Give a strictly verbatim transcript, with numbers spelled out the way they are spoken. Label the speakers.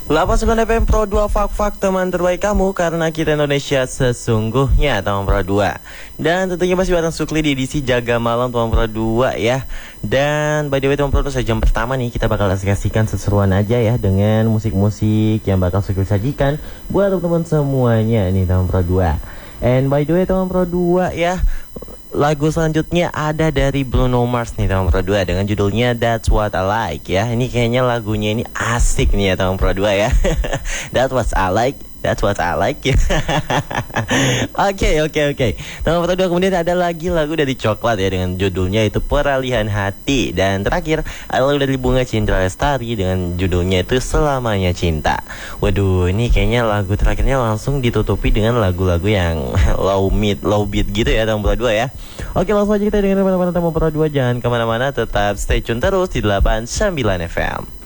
Speaker 1: delapan puluh sembilan F M Pro dua Fak-Fak, teman terbaik kamu, karena kita Indonesia sesungguhnya, teman Pro dua. Dan tentunya masih bareng Sukli di edisi Jaga Malam teman Pro dua ya. Dan by the way teman Pro dua, jam pertama nih kita bakal kasihkan seseruan aja ya, dengan musik-musik yang bakal Sukli sajikan buat teman-teman semuanya nih teman Pro dua. And by the way teman Pro dua ya, lagu selanjutnya ada dari Bruno Mars nih teman Pro dua, dengan judulnya That's What I Like ya. Ini kayaknya lagunya ini asik nih ya teman Pro dua ya. That's what I like, that's what I like ya. Oke oke oke teman Pro dua, kemudian ada lagi lagu dari Coklat ya, dengan judulnya itu Peralihan Hati. Dan terakhir ada lagu dari Bunga Citra Lestari dengan judulnya itu Selamanya Cinta. Waduh, ini kayaknya lagu terakhirnya langsung ditutupi dengan lagu-lagu yang low mid, low beat gitu ya teman Pro dua ya. Oke, langsung aja kita dengerin teman-teman teman Pro dua. Jangan kemana-mana, tetap stay tune terus di delapan puluh sembilan F M.